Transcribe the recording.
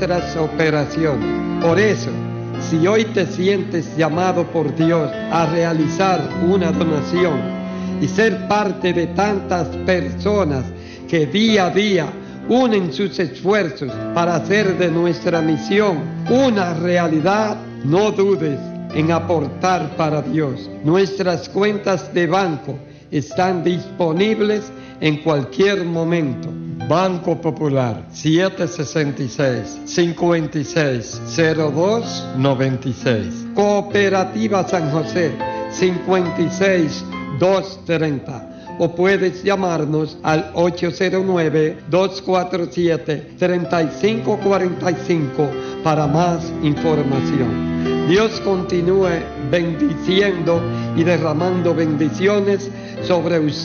nuestras operaciones. Por eso, si hoy te sientes llamado por Dios a realizar una donación y ser parte de tantas personas que día a día unen sus esfuerzos para hacer de nuestra misión una realidad, no dudes en aportar para Dios. Nuestras cuentas de banco están disponibles en cualquier momento. Banco Popular 766-5602-96. Cooperativa San José 56230. O puedes llamarnos al 809-247-3545 para más información. Dios continúe bendiciendo y derramando bendiciones sobre usted.